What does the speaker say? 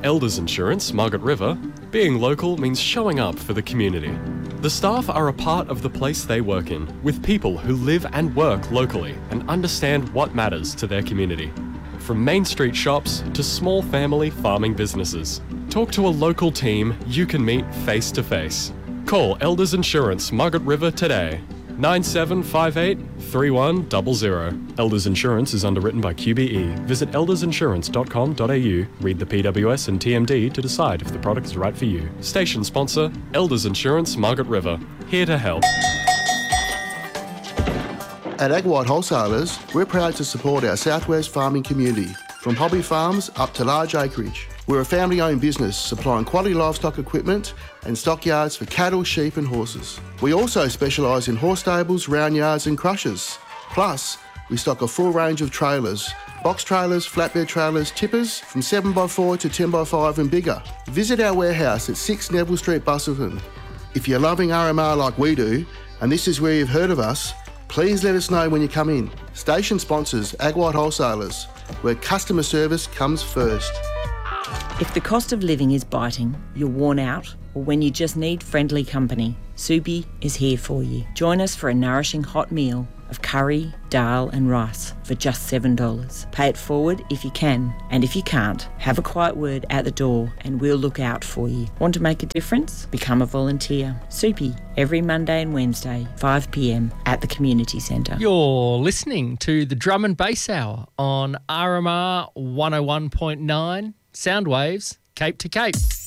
At Elders Insurance, Margaret River, being local means showing up for the community. The staff are a part of the place they work in, with people who live and work locally and understand what matters to their community. From Main Street shops to small family farming businesses. Talk to a local team you can meet face to face. Call Elders Insurance, Margaret River today. 9758 3100. Elders Insurance is underwritten by QBE. Visit eldersinsurance.com.au. Read the PWS and TMD to decide if the product is right for you. Station sponsor, Elders Insurance, Margaret River. Here to help. At Agwide Wholesalers, we're proud to support our southwest farming community, from hobby farms up to large acreage. We're a family-owned business supplying quality livestock equipment and stockyards for cattle, sheep and horses. We also specialise in horse stables, round yards and crushers. Plus, we stock a full range of trailers, box trailers, flatbed trailers, tippers from 7x4 to 10x5 and bigger. Visit our warehouse at 6 Neville Street, Busselton. If you're loving RMR like we do, and this is where you've heard of us, please let us know when you come in. Station sponsors Agwide Wholesalers, where customer service comes first. If the cost of living is biting, you're worn out, or when you just need friendly company, Soupy is here for you. Join us for a nourishing hot meal of curry, dal and rice for just $7. Pay it forward if you can, and if you can't, have a quiet word at the door and we'll look out for you. Want to make a difference? Become a volunteer. Soupy, every Monday and Wednesday, 5 p.m. at the Community Centre. You're listening to the Drum and Bass Hour on RMR 101.9 Soundwaves, Cape to Cape.